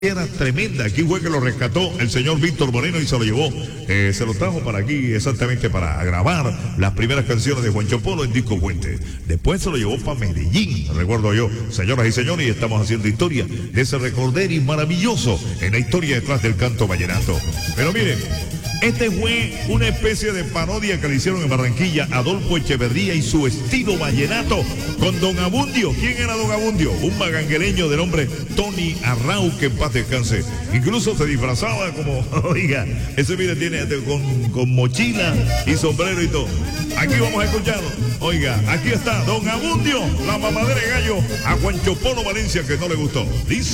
Era tremenda, aquí fue que lo rescató el señor Víctor Moreno y se lo llevó, se lo trajo para aquí exactamente para grabar las primeras canciones de Juancho Polo en Disco Puente. Después se lo llevó para Medellín, recuerdo yo. Señoras y señores, y estamos haciendo historia de ese recorderi maravilloso en la historia detrás del canto vallenato. Pero miren, este fue una especie de parodia que le hicieron en Barranquilla Adolfo Echeverría y su estilo vallenato con Don Abundio. ¿Quién era Don Abundio? Un maganguereño de nombre Tony Arrau, que en paz descanse. Incluso se disfrazaba como, oiga, ese mire tiene con mochila y sombrero y todo. Aquí vamos a escucharlo. Oiga, aquí está Don Abundio, la mamadera de gallo a Juancho Polo Valencia, que no le gustó. Dice.